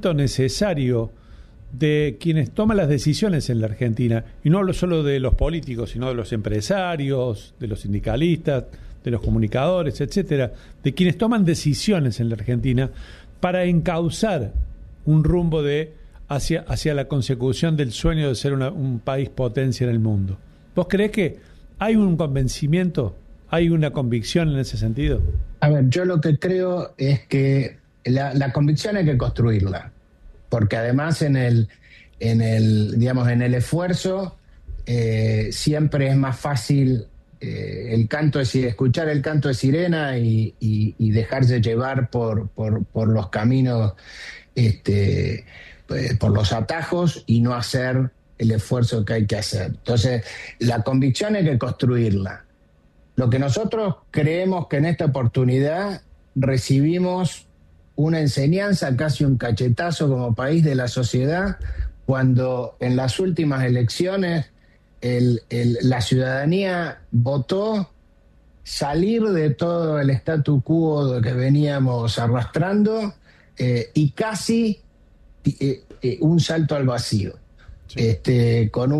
necesario de quienes toman las decisiones en la Argentina, y no hablo solo de los políticos, sino de los empresarios, de los sindicalistas, de los comunicadores, etcétera, de quienes toman decisiones en la Argentina para encauzar un rumbo hacia la consecución del sueño de ser un país potencia en el mundo. ¿Vos creés que hay un convencimiento, hay una convicción en ese sentido? A ver, yo lo que creo es que la convicción hay que construirla, porque además en el esfuerzo siempre es más fácil escuchar el canto de sirena y dejarse llevar por los caminos, por los atajos, y no hacer el esfuerzo que hay que hacer. Entonces, la convicción hay que construirla. Lo que nosotros creemos que en esta oportunidad recibimos una enseñanza, casi un cachetazo como país de la sociedad, cuando en las últimas elecciones la ciudadanía votó salir de todo el statu quo que veníamos arrastrando y casi un salto al vacío. Sí. Con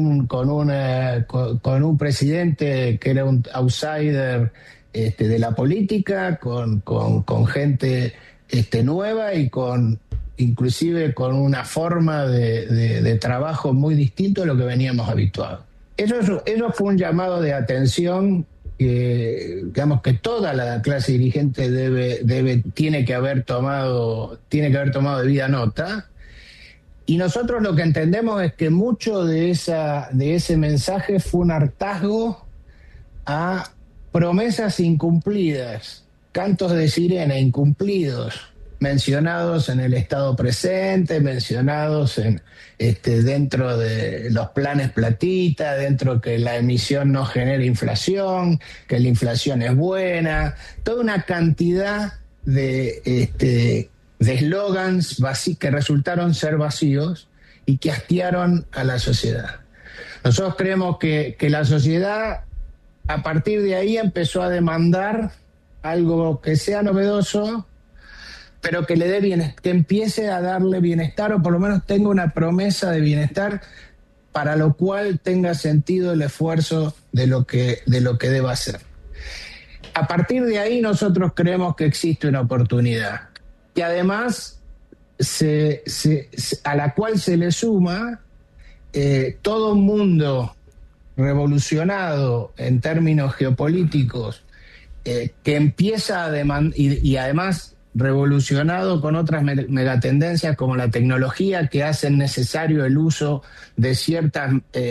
un presidente que era un outsider de la política, con gente nueva y inclusive con una forma de trabajo muy distinto a lo que veníamos habituados. Eso fue un llamado de atención que, digamos, que toda la clase dirigente tiene que haber tomado debida nota. Y nosotros lo que entendemos es que mucho de ese mensaje fue un hartazgo a promesas incumplidas, cantos de sirena incumplidos, mencionados en el estado presente, mencionados dentro de los planes platita, dentro que la emisión no genera inflación, que la inflación es buena, toda una cantidad de eslogans que resultaron ser vacíos y que hastiaron a la sociedad. Nosotros creemos que la sociedad a partir de ahí empezó a demandar algo que sea novedoso, pero que le dé bienestar, que empiece a darle bienestar, o por lo menos tenga una promesa de bienestar, para lo cual tenga sentido el esfuerzo de lo que deba hacer. A partir de ahí nosotros creemos que existe una oportunidad, que además a la cual se le suma todo un mundo revolucionado en términos geopolíticos, que empieza a demandar, y además revolucionado con otras megatendencias como la tecnología, que hacen necesario el uso de ciertas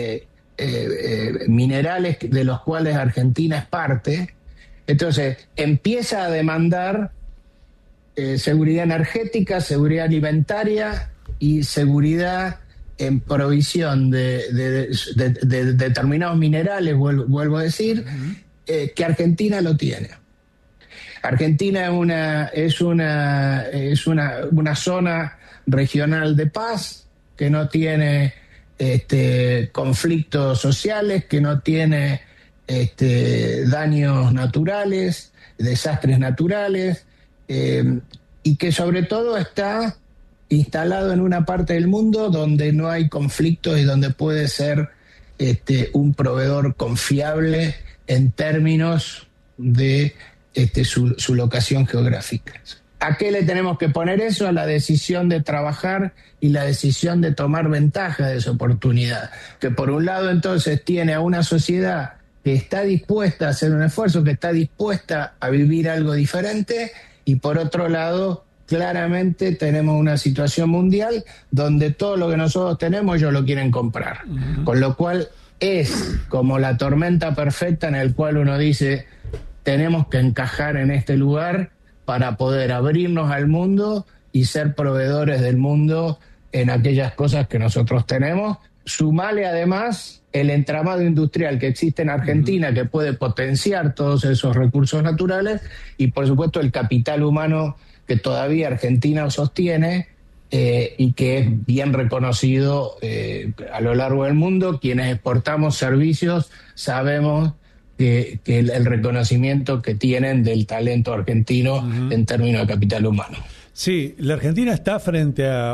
minerales de los cuales Argentina es parte. Entonces empieza a demandar seguridad energética, seguridad alimentaria y seguridad en provisión de determinados minerales, vuelvo a decir, que Argentina lo tiene. Argentina es una zona regional de paz, que no tiene conflictos sociales, que no tiene daños naturales, desastres naturales, y que sobre todo está instalado en una parte del mundo donde no hay conflictos y donde puede ser un proveedor confiable en términos de su locación geográfica. ¿A qué le tenemos que poner eso? A la decisión de trabajar y la decisión de tomar ventaja de esa oportunidad. Que por un lado entonces tiene a una sociedad que está dispuesta a hacer un esfuerzo, que está dispuesta a vivir algo diferente, y por otro lado claramente tenemos una situación mundial donde todo lo que nosotros tenemos ellos lo quieren comprar. Uh-huh. Con lo cual es como la tormenta perfecta en el cual uno dice: tenemos que encajar en este lugar para poder abrirnos al mundo y ser proveedores del mundo en aquellas cosas que nosotros tenemos. Sumale además el entramado industrial que existe en Argentina, que puede potenciar todos esos recursos naturales, y por supuesto el capital humano que todavía Argentina sostiene y que es bien reconocido a lo largo del mundo. Quienes exportamos servicios sabemos que el reconocimiento que tienen del talento argentino en términos de capital humano. Sí, la Argentina está frente a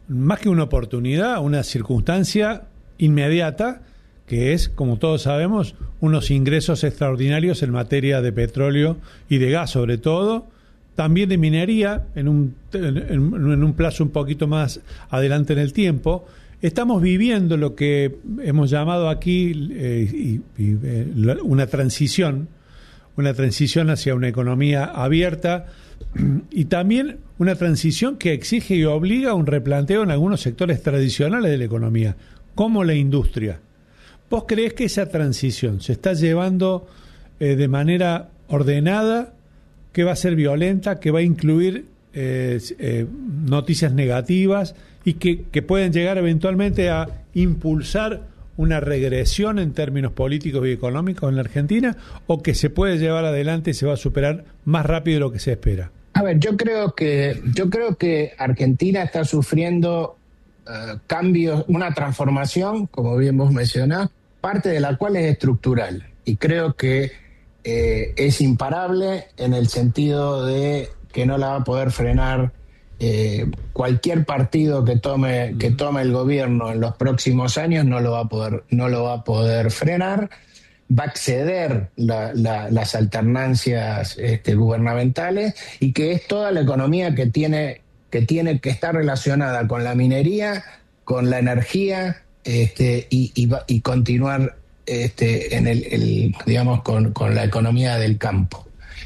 más que una oportunidad, una circunstancia inmediata, que es, como todos sabemos, unos ingresos extraordinarios en materia de petróleo y de gas sobre todo, también de minería en un plazo un poquito más adelante en el tiempo. Estamos viviendo lo que hemos llamado aquí una transición hacia una economía abierta y también una transición que exige y obliga a un replanteo en algunos sectores tradicionales de la economía, como la industria. ¿Vos creés que esa transición se está llevando de manera ordenada, que va a ser violenta, que va a incluir noticias negativas y que pueden llegar eventualmente a impulsar una regresión en términos políticos y económicos en la Argentina, o que se puede llevar adelante y se va a superar más rápido de lo que se espera? A ver, yo creo que Argentina está sufriendo cambios, una transformación, como bien vos mencionás, parte de la cual es estructural, y creo que es imparable en el sentido de que no la va a poder frenar cualquier partido que tome el gobierno en los próximos años. No lo va a poder frenar. Va a exceder las alternancias gubernamentales, y que es toda la economía que tiene que estar relacionada con la minería, con la energía, y continuar digamos con la economía del campo.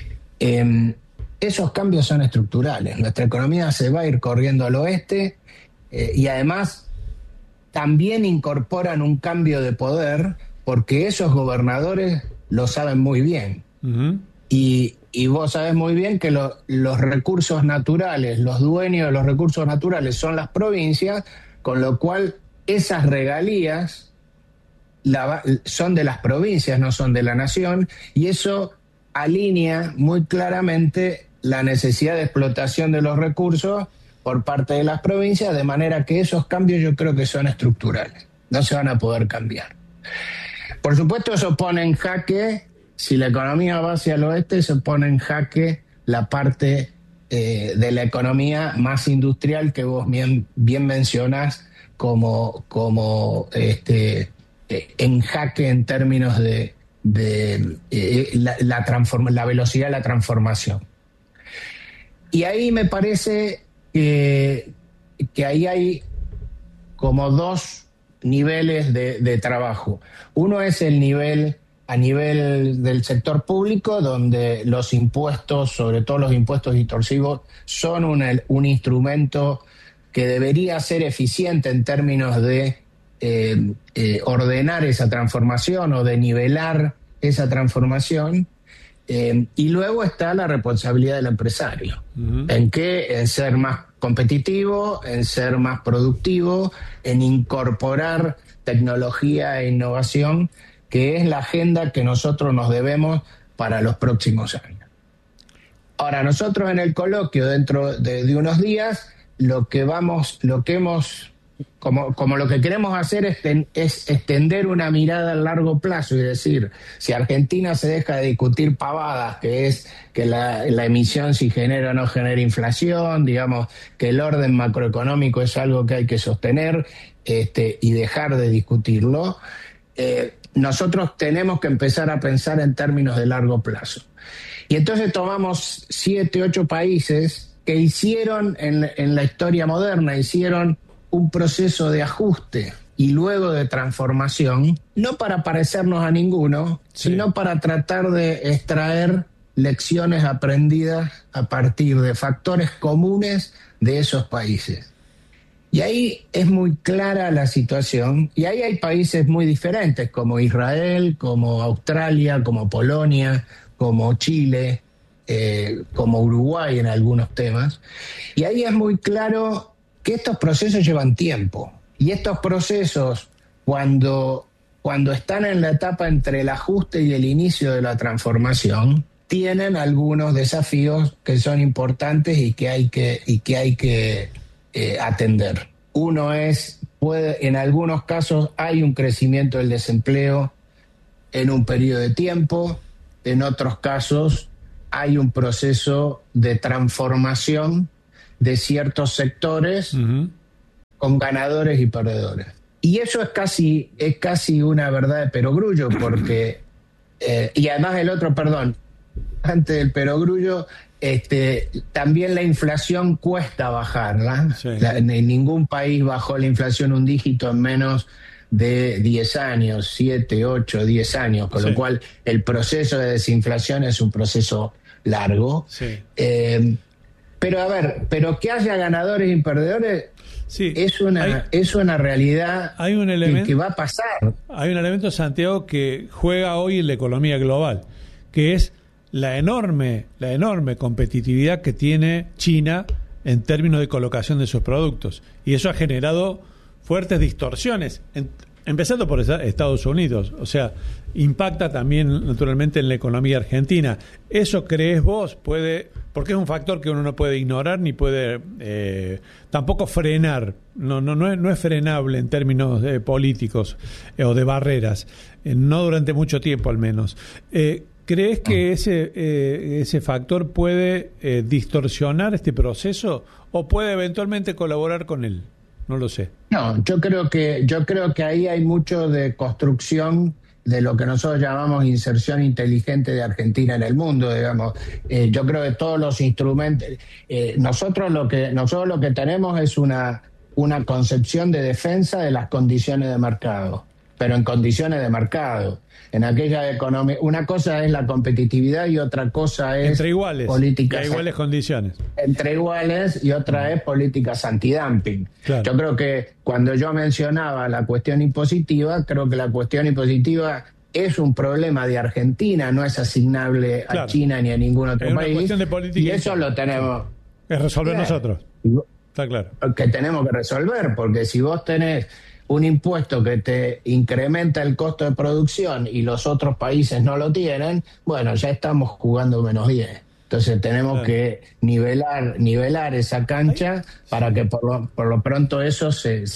Esos cambios son estructurales. Nuestra economía se va a ir corriendo al oeste, y además también incorporan un cambio de poder, porque esos gobernadores lo saben muy bien. Uh-huh. Y vos sabés muy bien que los recursos naturales, los dueños de los recursos naturales son las provincias, con lo cual esas regalías son de las provincias, no son de la nación, y eso alinea muy claramente la necesidad de explotación de los recursos por parte de las provincias, de manera que esos cambios yo creo que son estructurales, no se van a poder cambiar. Por supuesto, eso pone en jaque, si la economía va hacia el oeste, se pone en jaque la parte de la economía más industrial que vos bien mencionás como en jaque en términos de la velocidad de la transformación. Y ahí me parece que ahí hay como dos niveles de trabajo. Uno es el nivel a nivel del sector público, donde los impuestos, sobre todo los impuestos distorsivos, son un instrumento que debería ser eficiente en términos de ordenar esa transformación o de nivelar esa transformación. Y luego está la responsabilidad del empresario. Uh-huh. En ser más competitivo, en ser más productivo, en incorporar tecnología e innovación, que es la agenda que nosotros nos debemos para los próximos años. Ahora, nosotros en el coloquio, dentro de unos días, lo que queremos hacer es extender una mirada a largo plazo y decir, si Argentina se deja de discutir pavadas, que es que la emisión si genera o no genera inflación, digamos que el orden macroeconómico es algo que hay que sostener y dejar de discutirlo, nosotros tenemos que empezar a pensar en términos de largo plazo. Y entonces tomamos 7, 8 países que hicieron en la historia moderna, hicieron un proceso de ajuste y luego de transformación, no para parecernos a ninguno, sí, sino para tratar de extraer lecciones aprendidas a partir de factores comunes de esos países. Y ahí es muy clara la situación, y ahí hay países muy diferentes, como Israel, como Australia, como Polonia, como Chile, como Uruguay en algunos temas, y ahí es muy claro que estos procesos llevan tiempo, y estos procesos, cuando están en la etapa entre el ajuste y el inicio de la transformación, tienen algunos desafíos que son importantes y que hay que atender. Uno es, en algunos casos hay un crecimiento del desempleo en un periodo de tiempo, en otros casos hay un proceso de transformación de ciertos sectores, uh-huh, con ganadores y perdedores. Y eso es casi una verdad de perogrullo, porque, y además antes del perogrullo, también la inflación cuesta bajarla. Sí. En ningún país bajó la inflación un dígito en menos de 10 años, 7, 8, 10 años, con lo cual el proceso de desinflación es un proceso largo. Sí. Pero que haya ganadores y perdedores es una realidad hay un elemento, que va a pasar. Hay un elemento, Santiago, que juega hoy en la economía global, que es la enorme competitividad que tiene China en términos de colocación de sus productos. Y eso ha generado fuertes distorsiones, empezando por Estados Unidos. O sea, impacta también naturalmente en la economía argentina. ¿Eso crees vos porque es un factor que uno no puede ignorar ni puede tampoco frenar? No es frenable en términos políticos o de barreras, no durante mucho tiempo al menos. ¿Crees que ese factor puede distorsionar este proceso o puede eventualmente colaborar con él? No lo sé. No, yo creo que ahí hay mucho de construcción de lo que nosotros llamamos inserción inteligente de Argentina en el mundo, digamos. Yo creo que todos los instrumentos, nosotros lo que tenemos es una concepción de defensa de las condiciones de mercado, pero en condiciones de mercado. En aquella economía, una cosa es la competitividad y otra cosa es entre iguales, políticas y a iguales condiciones. Entre iguales y otra es políticas antidumping. Claro. Yo creo que cuando yo mencionaba la cuestión impositiva, creo que la cuestión impositiva es un problema de Argentina, no es asignable a China ni a ningún otro país. Es una cuestión de política y eso lo tenemos que resolver nosotros. Está claro. Que tenemos que resolver, porque si vos tenés un impuesto que te incrementa el costo de producción y los otros países no lo tienen, bueno, ya estamos jugando -10. Entonces tenemos que nivelar esa cancha para que por lo pronto eso se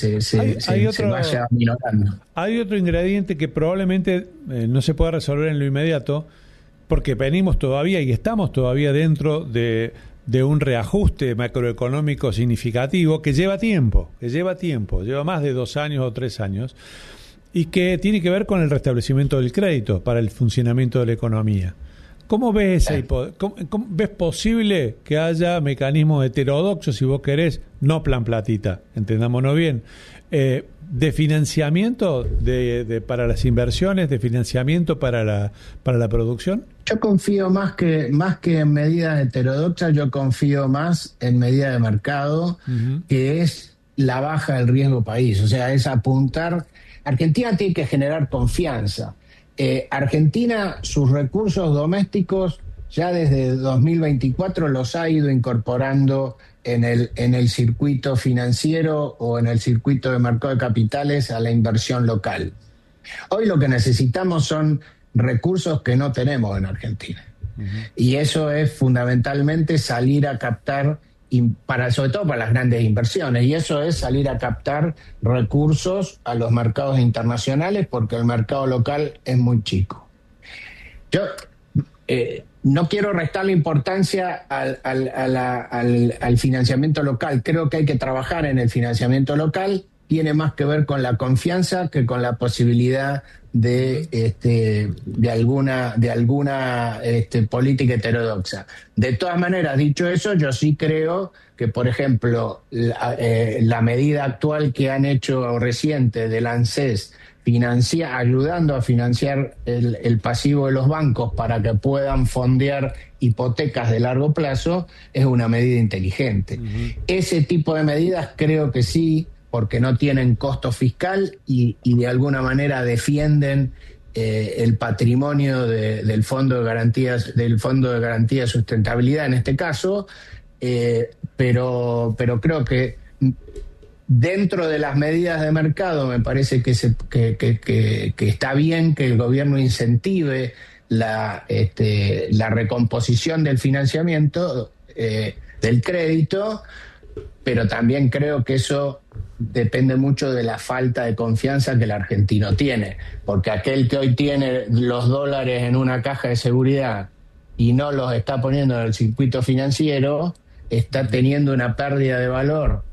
vaya minorando. Hay otro ingrediente que probablemente no se pueda resolver en lo inmediato, porque venimos todavía y estamos todavía dentro de un reajuste macroeconómico significativo que lleva tiempo, lleva más de 2 años o 3 años, y que tiene que ver con el restablecimiento del crédito para el funcionamiento de la economía. ¿Cómo ves cómo ves posible que haya mecanismos heterodoxos, si vos querés, no plan platita, entendámonos bien, de financiamiento para las inversiones, de financiamiento para la producción? Yo confío más que en medidas heterodoxas, yo confío más en medidas de mercado, que es la baja del riesgo país. O sea, es apuntar. Argentina tiene que generar confianza. Argentina, sus recursos domésticos, ya desde 2024 los ha ido incorporando en el circuito financiero o en el circuito de mercado de capitales a la inversión local. Hoy lo que necesitamos son recursos que no tenemos en Argentina. Y eso es fundamentalmente salir a captar, sobre todo para las grandes inversiones, y eso es salir a captar recursos a los mercados internacionales, porque el mercado local es muy chico. Yo no quiero restarle importancia al financiamiento local. Creo que hay que trabajar en el financiamiento local. Tiene más que ver con la confianza que con la posibilidad de alguna política heterodoxa. De todas maneras, dicho eso, yo sí creo que, por ejemplo, la medida actual que han hecho reciente del ANSES, ayudando a financiar el pasivo de los bancos para que puedan fondear hipotecas de largo plazo, es una medida inteligente. Ese tipo de medidas creo que sí, porque no tienen costo fiscal y de alguna manera defienden el patrimonio del Fondo de Garantías, de Sustentabilidad en este caso, pero creo que dentro de las medidas de mercado me parece que está bien que el gobierno incentive la recomposición del financiamiento del crédito, pero también creo que eso depende mucho de la falta de confianza que el argentino tiene, porque aquel que hoy tiene los dólares en una caja de seguridad y no los está poniendo en el circuito financiero, está teniendo una pérdida de valor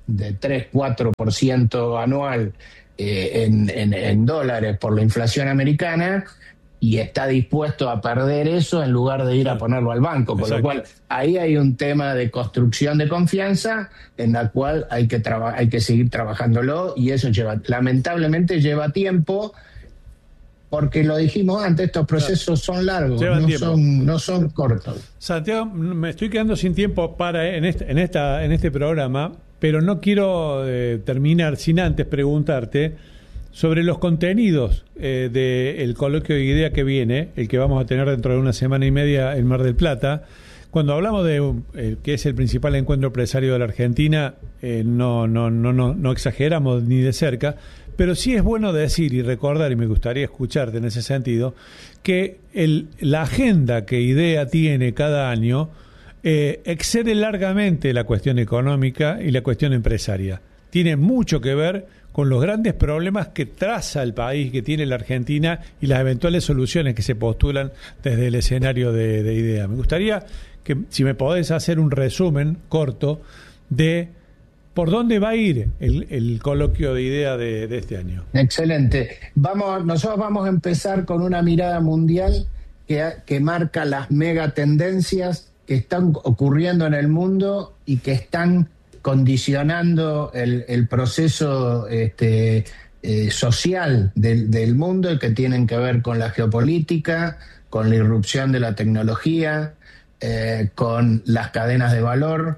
de 3-4% anual en dólares por la inflación americana, y está dispuesto a perder eso en lugar de ir a ponerlo al banco. Con lo cual, ahí hay un tema de construcción de confianza en la cual hay que seguir trabajándolo, y eso lamentablemente lleva tiempo, porque lo dijimos antes, estos procesos son largos, no son cortos. Santiago, me estoy quedando sin tiempo en este programa, pero no quiero terminar sin antes preguntarte sobre los contenidos del coloquio de IDEA que viene, el que vamos a tener dentro de una semana y media en Mar del Plata. Cuando hablamos de que es el principal encuentro empresario de la Argentina, no exageramos ni de cerca, pero sí es bueno decir y recordar, y me gustaría escucharte en ese sentido, que la agenda que IDEA tiene cada año excede largamente la cuestión económica y la cuestión empresaria. Tiene mucho que ver con los grandes problemas que traza el país, que tiene la Argentina, y las eventuales soluciones que se postulan desde el escenario de IDEA. Me gustaría que, si me podés hacer un resumen corto de por dónde va a ir el coloquio de IDEA de este año. Excelente. Nosotros vamos a empezar con una mirada mundial que marca las megatendencias que están ocurriendo en el mundo y que están condicionando el proceso social del mundo, y que tienen que ver con la geopolítica, con la irrupción de la tecnología, con las cadenas de valor,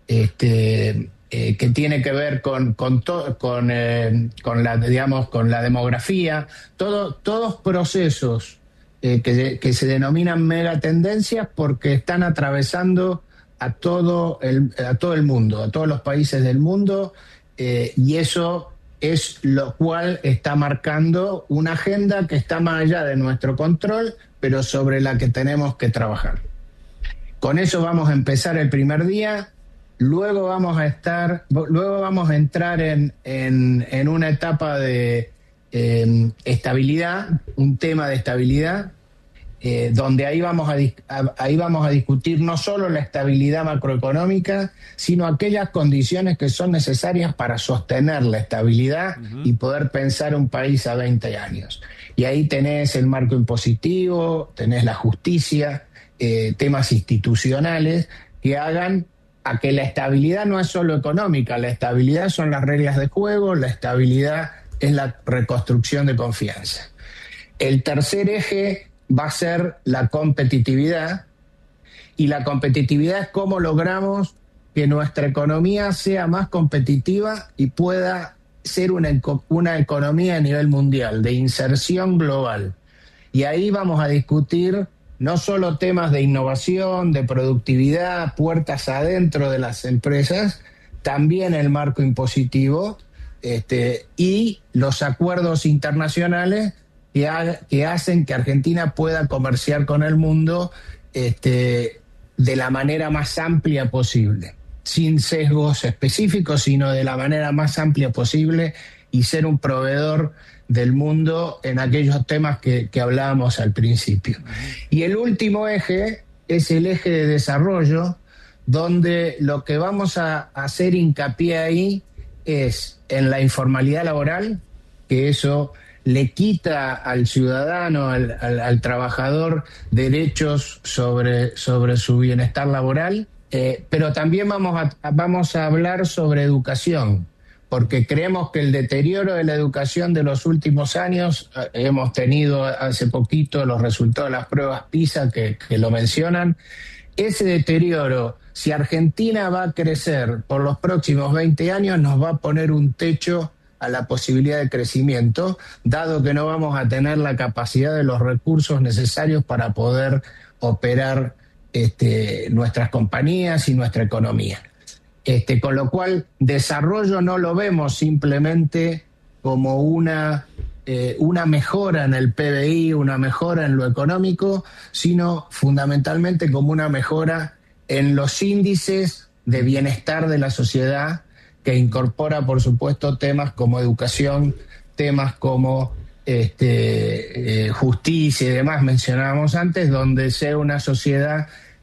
que tiene que ver con la demografía, todos procesos que se denominan megatendencias porque están atravesando a todo el mundo, a todos los países del mundo, y eso es lo cual está marcando una agenda que está más allá de nuestro control, pero sobre la que tenemos que trabajar. Con eso vamos a empezar el primer día. Luego vamos a entrar en una etapa de estabilidad, un tema de estabilidad, donde ahí vamos a discutir no solo la estabilidad macroeconómica, sino aquellas condiciones que son necesarias para sostener la estabilidad y poder pensar un país a 20 años. Y ahí tenés el marco impositivo, tenés la justicia, temas institucionales que hagan a que la estabilidad no es solo económica, la estabilidad son las reglas de juego, la estabilidad es la reconstrucción de confianza. El tercer eje va a ser la competitividad, y la competitividad es cómo logramos que nuestra economía sea más competitiva y pueda ser una economía a nivel mundial, de inserción global. Y ahí vamos a discutir no solo temas de innovación, de productividad, puertas adentro de las empresas, también el marco impositivo y los acuerdos internacionales que hacen que Argentina pueda comerciar con el mundo de la manera más amplia posible, sin sesgos específicos, sino de la manera más amplia posible, y ser un proveedor del mundo en aquellos temas que hablábamos al principio. Y el último eje es el eje de desarrollo, donde lo que vamos a hacer hincapié ahí es en la informalidad laboral, que eso le quita al ciudadano, al trabajador, derechos sobre su bienestar laboral, pero también vamos a hablar sobre educación, porque creemos que el deterioro de la educación de los últimos años, hemos tenido hace poquito los resultados de las pruebas PISA que lo mencionan, ese deterioro, si Argentina va a crecer por los próximos 20 años, nos va a poner un techo a la posibilidad de crecimiento, dado que no vamos a tener la capacidad de los recursos necesarios para poder operar nuestras compañías y nuestra economía. Con lo cual, desarrollo no lo vemos simplemente como una mejora en el PBI, una mejora en lo económico, sino fundamentalmente como una mejora en los índices de bienestar de la sociedad, que incorpora, por supuesto, temas como educación, temas como justicia y demás, mencionábamos antes, donde sea una sociedad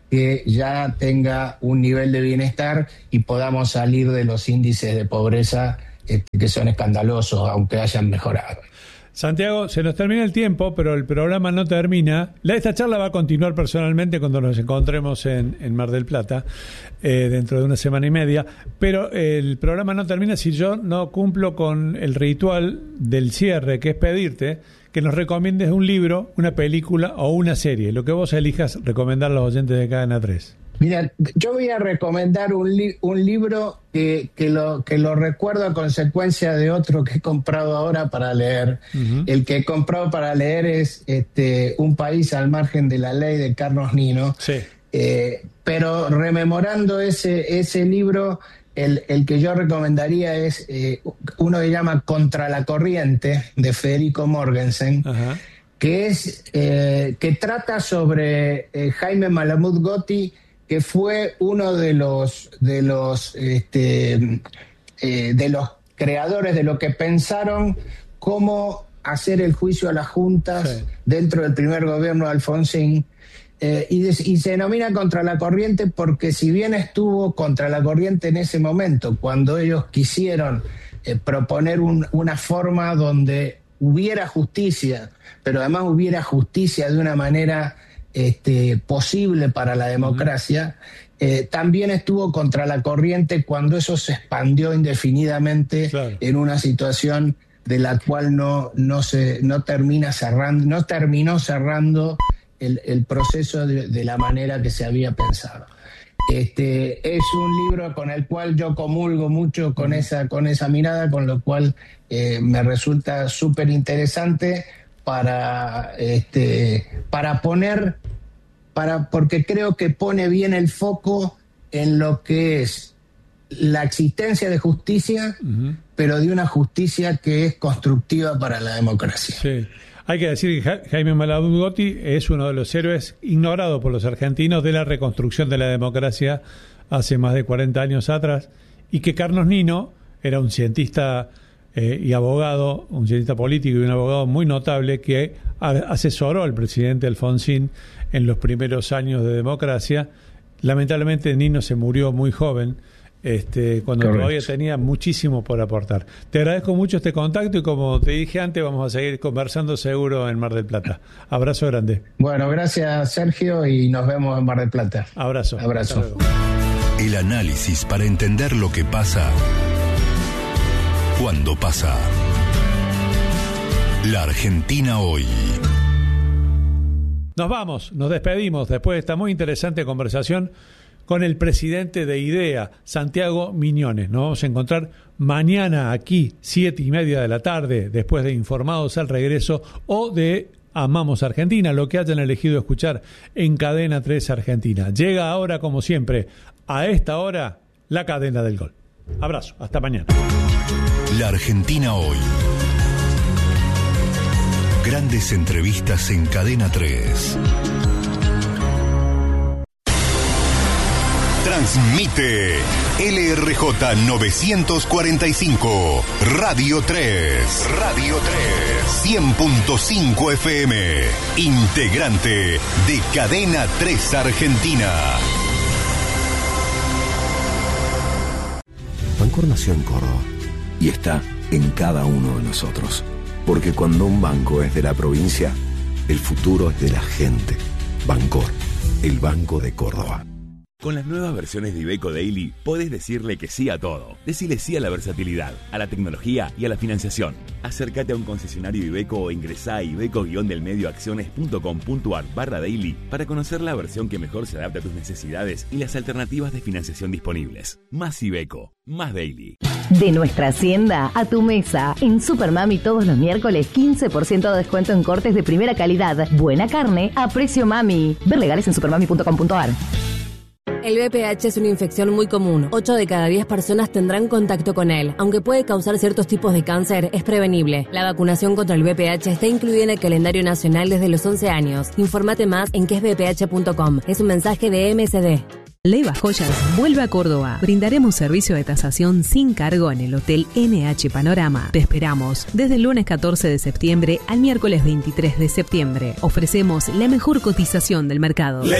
que ya tenga un nivel de bienestar y podamos salir de los índices de pobreza que son escandalosos, aunque hayan mejorado. Santiago, se nos termina el tiempo, pero el programa no termina. Esta charla va a continuar personalmente cuando nos encontremos en Mar del Plata, dentro de una semana y media, pero el programa no termina si yo no cumplo con el ritual del cierre, que es pedirte que nos recomiendes un libro, una película o una serie, lo que vos elijas recomendar a los oyentes de Cadena 3. Mira, yo voy a recomendar un libro que lo recuerdo a consecuencia de otro que he comprado ahora para leer. Uh-huh. El que he comprado para leer es Un país al margen de la ley, de Carlos Nino. Sí. Pero rememorando ese libro, el que yo recomendaría es uno que llama Contra la corriente, de Federico Morgensen. Uh-huh. Que trata sobre Jaime Malamud Gotti, que fue uno de los creadores de lo que pensaron cómo hacer el juicio a las juntas dentro del primer gobierno de Alfonsín, y se denomina Contra la corriente porque si bien estuvo contra la corriente en ese momento, cuando ellos quisieron proponer una forma donde hubiera justicia, pero además hubiera justicia de una manera posible para la democracia, también estuvo contra la corriente cuando eso se expandió indefinidamente, claro, en una situación de la cual no terminó cerrando el proceso de la manera que se había pensado. Es un libro con el cual yo comulgo mucho con esa mirada, con lo cual me resulta súper interesante porque creo que pone bien el foco en lo que es la existencia de justicia, uh-huh, pero de una justicia que es constructiva para la democracia. Sí. Hay que decir que Jaime Malamud Gotti es uno de los héroes ignorados por los argentinos de la reconstrucción de la democracia hace más de 40 años atrás, y que Carlos Nino era un cientista y abogado, un cientista político y un abogado muy notable que asesoró al presidente Alfonsín en los primeros años de democracia. Lamentablemente Nino se murió muy joven, cuando Correcto. Todavía tenía muchísimo por aportar. Te agradezco mucho este contacto y como te dije antes, vamos a seguir conversando seguro en Mar del Plata. Abrazo grande. Bueno, gracias Sergio y nos vemos en Mar del Plata. Abrazo. El análisis para entender lo que pasa cuando pasa. La Argentina hoy. Nos despedimos después de esta muy interesante conversación con el presidente de IDEA, Santiago Miñones. Nos vamos a encontrar mañana aquí, 7:30 de la tarde, después de Informados al Regreso o de Amamos Argentina, lo que hayan elegido escuchar en Cadena 3 Argentina. Llega ahora, como siempre, a esta hora, la cadena del gol. Abrazo, hasta mañana. La Argentina hoy. Grandes entrevistas en Cadena 3. Transmite LRJ 945, Radio 3. Radio 3. 100.5 FM. Integrante de Cadena 3 Argentina. Bancor nació en Córdoba y está en cada uno de nosotros. Porque cuando un banco es de la provincia, el futuro es de la gente. Bancor, el Banco de Córdoba. Con las nuevas versiones de Iveco Daily, podés decirle que sí a todo. Decile sí a la versatilidad, a la tecnología y a la financiación. Acércate a un concesionario Iveco o ingresá a iveco-delmedioacciones.com.ar/daily para conocer la versión que mejor se adapta a tus necesidades y las alternativas de financiación disponibles. Más Iveco, más Daily. De nuestra hacienda a tu mesa. En Supermami todos los miércoles 15% de descuento en cortes de primera calidad. Buena carne a precio mami. Ver legales en supermami.com.ar. El VPH es una infección muy común. 8 de cada 10 personas tendrán contacto con él. Aunque puede causar ciertos tipos de cáncer, es prevenible. La vacunación contra el VPH está incluida en el calendario nacional desde los 11 años. Infórmate más en quesvph.com. Es un mensaje de MSD. Leiva Joyas vuelve a Córdoba. Brindaremos servicio de tasación sin cargo en el Hotel NH Panorama. Te esperamos desde el lunes 14 de septiembre al miércoles 23 de septiembre. Ofrecemos la mejor cotización del mercado.